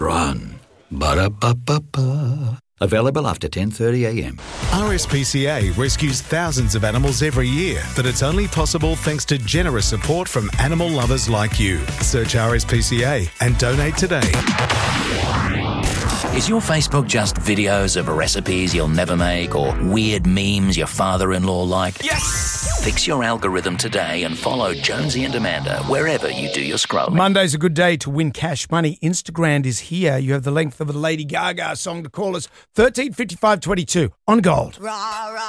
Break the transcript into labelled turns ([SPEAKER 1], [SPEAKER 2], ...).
[SPEAKER 1] Run. Ba-da-ba-ba-ba. Available after 10:30am.
[SPEAKER 2] RSPCA rescues thousands of animals every year, but it's only possible thanks to generous support from animal lovers like you. Search RSPCA and donate today.
[SPEAKER 3] Is your Facebook just videos of recipes you'll never make or weird memes your father-in-law like?
[SPEAKER 4] Yes!
[SPEAKER 3] Fix your algorithm today and follow Jonesy and Amanda wherever you do your scrolling.
[SPEAKER 4] Monday's a good day to win cash money. Instagram is here. You have the length of a Lady Gaga song to call us. 135522 on Gold.
[SPEAKER 5] Rah, rah.